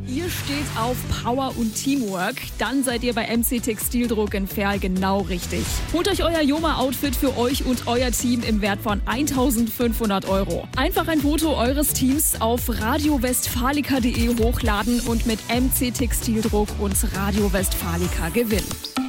Ihr steht auf Power und Teamwork, dann seid ihr bei MC Textildruck in Verl genau richtig. Holt euch euer Joma-Outfit für euch und euer Team im Wert von 1.500 €. Einfach ein Foto eures Teams auf radiowestfalica.de hochladen und mit MC Textildruck und Radio Westfalica gewinnen.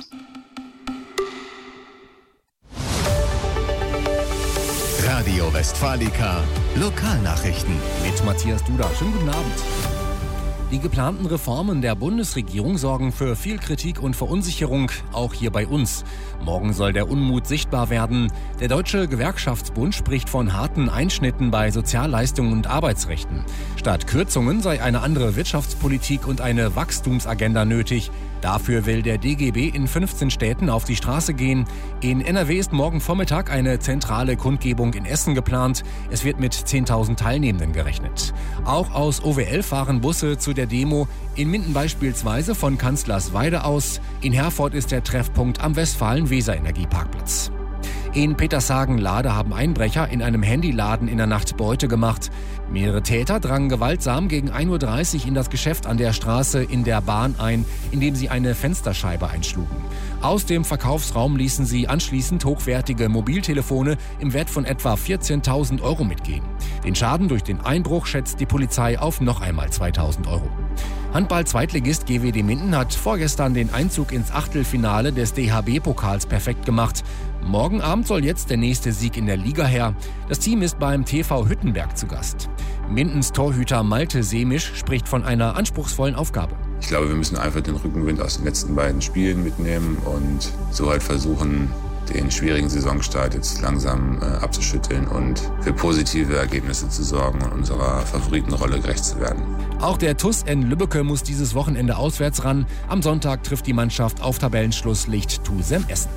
Radio Westfalica Lokalnachrichten mit Matthias Duda. Schönen guten Abend. Die geplanten Reformen der Bundesregierung sorgen für viel Kritik und Verunsicherung, auch hier bei uns. Morgen soll der Unmut sichtbar werden. Der Deutsche Gewerkschaftsbund spricht von harten Einschnitten bei Sozialleistungen und Arbeitsrechten. Statt Kürzungen sei eine andere Wirtschaftspolitik und eine Wachstumsagenda nötig. Dafür will der DGB in 15 Städten auf die Straße gehen. In NRW ist morgen Vormittag eine zentrale Kundgebung in Essen geplant. Es wird mit 10.000 Teilnehmenden gerechnet. Auch aus OWL fahren Busse zu der Demo. In Minden beispielsweise von Kanzlersweide aus. In Herford ist der Treffpunkt am Westfalen-Weser-Energieparkplatz. In Petershagen-Lade haben Einbrecher in einem Handyladen in der Nacht Beute gemacht. Mehrere Täter drangen gewaltsam gegen 1.30 Uhr in das Geschäft an der Straße in der Bahn ein, indem sie eine Fensterscheibe einschlugen. Aus dem Verkaufsraum ließen sie anschließend hochwertige Mobiltelefone im Wert von etwa 14.000 € mitgehen. Den Schaden durch den Einbruch schätzt die Polizei auf noch einmal 2.000 €. Handball-Zweitligist GWD Minden hat vorgestern den Einzug ins Achtelfinale des DHB-Pokals perfekt gemacht. Morgen Abend soll jetzt der nächste Sieg in der Liga her. Das Team ist beim TV Hüttenberg zu Gast. Mindens Torhüter Malte Semisch spricht von einer anspruchsvollen Aufgabe. Ich glaube, wir müssen einfach den Rückenwind aus den letzten beiden Spielen mitnehmen und so halt versuchen, den schwierigen Saisonstart jetzt langsam abzuschütteln und für positive Ergebnisse zu sorgen und unserer Favoritenrolle gerecht zu werden. Auch der TuS in Lübbecke muss dieses Wochenende auswärts ran. Am Sonntag trifft die Mannschaft auf Tabellenschlusslicht Tusem Essen.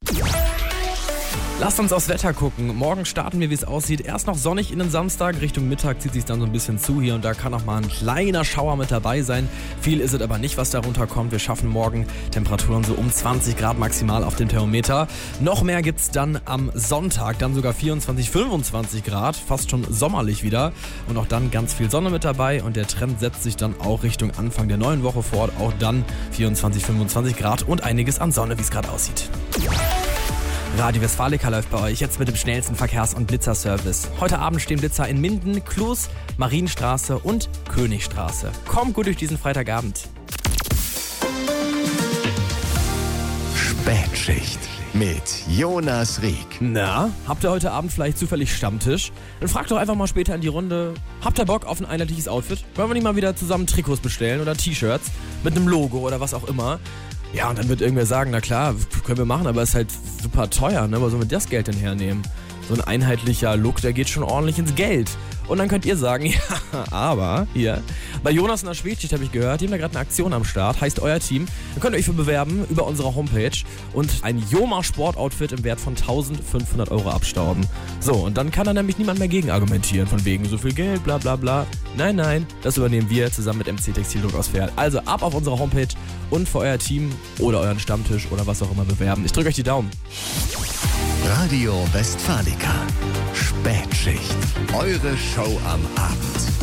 Lasst uns aufs Wetter gucken. Morgen starten wir, wie es aussieht. Erst noch sonnig in den Samstag. Richtung Mittag zieht sich dann so ein bisschen zu. Hier und da kann auch mal ein kleiner Schauer mit dabei sein. Viel ist es aber nicht, was darunter kommt. Wir schaffen morgen Temperaturen so um 20 Grad maximal auf dem Thermometer. Noch mehr gibt's dann am Sonntag. Dann sogar 24, 25 Grad. Fast schon sommerlich wieder. Und auch dann ganz viel Sonne mit dabei. Und der Trend setzt sich dann auch Richtung Anfang der neuen Woche fort. Auch dann 24, 25 Grad und einiges an Sonne, wie es gerade aussieht. Radio Westfalica läuft bei euch jetzt mit dem schnellsten Verkehrs- und Blitzerservice. Heute Abend stehen Blitzer in Minden, Klus, Marienstraße und Königstraße. Kommt gut durch diesen Freitagabend. Spätschicht mit Jonas Rieck. Na, habt ihr heute Abend vielleicht zufällig Stammtisch? Dann fragt doch einfach mal später in die Runde, habt ihr Bock auf ein einheitliches Outfit? Wollen wir nicht mal wieder zusammen Trikots bestellen oder T-Shirts mit einem Logo oder was auch immer? Ja, und dann wird irgendwer sagen, na klar, können wir machen, aber ist halt super teuer, ne? Wo sollen wir das Geld denn hernehmen? So ein einheitlicher Look, der geht schon ordentlich ins Geld. Und dann könnt ihr sagen, ja, aber hier, bei Jonas in der Spätschicht habe ich gehört, die haben da gerade eine Aktion am Start, heißt euer Team. Dann könnt ihr euch für bewerben über unsere Homepage und ein Joma-Sport-Outfit im Wert von 1.500 € abstauben. So, und dann kann da nämlich niemand mehr gegen argumentieren, von wegen so viel Geld, bla bla bla. Nein, das übernehmen wir zusammen mit MC Textildruck aus Verl. Also ab auf unsere Homepage und für euer Team oder euren Stammtisch oder was auch immer bewerben. Ich drücke euch die Daumen. Radio Westfalica Spätschicht. Eure Show am Abend.